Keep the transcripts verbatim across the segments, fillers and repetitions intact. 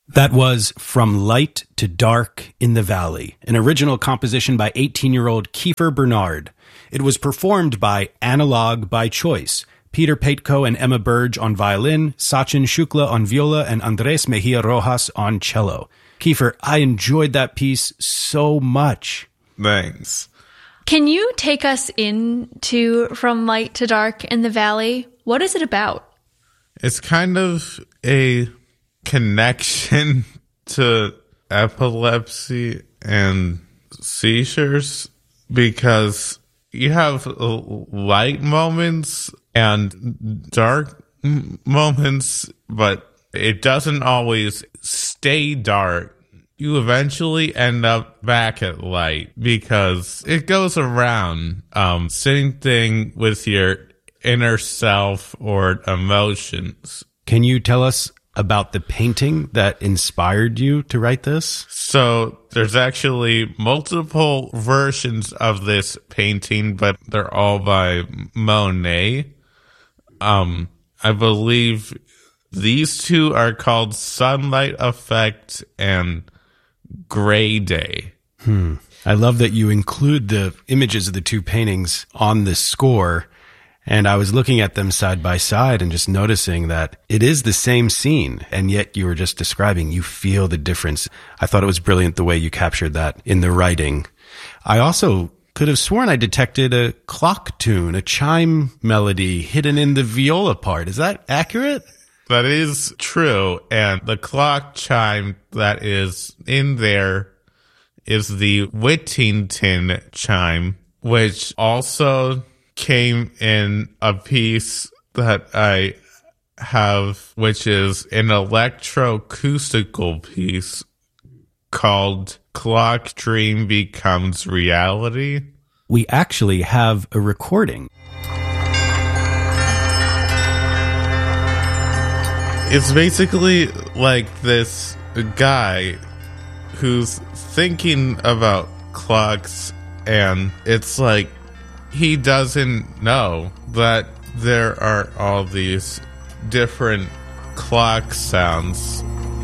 That was From Light to Dark in the Valley, an original composition by eighteen-year-old Kiefer Bernard. It was performed by Analog by Choice, Peter Paitko and Emma Burge on violin, Sachin Shukla on viola, and Andres Mejia Rojas on cello. Kiefer, I enjoyed that piece so much. Thanks. Can you take us into From Light to Dark in the Valley? What is it about? It's kind of a connection to epilepsy and seizures, because you have light moments and dark moments, but it doesn't always stay dark. You eventually end up back at light because it goes around. Um, same thing with your inner self or emotions. Can you tell us about the painting that inspired you to write this? So there's actually multiple versions of this painting, but they're all by Monet. Um, I believe these two are called Sunlight Effect and Gray Day. Hmm. I love that you include the images of the two paintings on the score. And I was looking at them side by side and just noticing that it is the same scene. And yet you were just describing, you feel the difference. I thought it was brilliant the way you captured that in the writing. I also could have sworn I detected a clock tune, a chime melody hidden in the viola part. Is that accurate? That is true. And the clock chime that is in there is the Whittington chime, which also came in a piece that I have, which is an electroacoustical piece called Clock Dream Becomes Reality. We actually have a recording. It's basically like this guy who's thinking about clocks, and it's like he doesn't know that there are all these different clock sounds.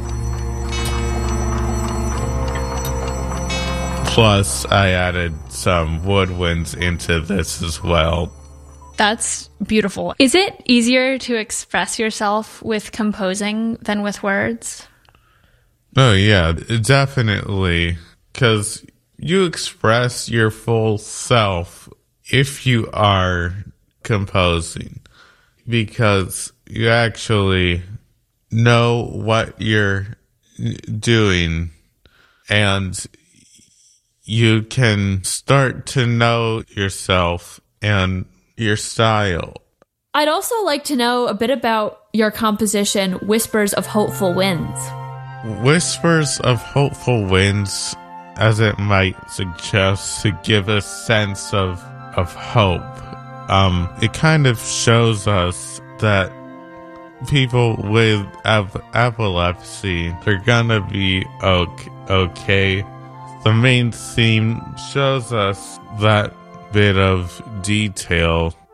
Plus, I added some woodwinds into this as well. That's beautiful. Is it easier to express yourself with composing than with words? Oh, yeah, definitely. Because you express your full self if you are composing, because you actually know what you're doing, and you can start to know yourself and your style. I'd also like to know a bit about your composition, Whispers of Hopeful Winds. Whispers of Hopeful Winds, as it might suggest, to give a sense of of hope. Um, it kind of shows us that people with ep- epilepsy, they're gonna be okay, okay. The main theme shows us that bit of detail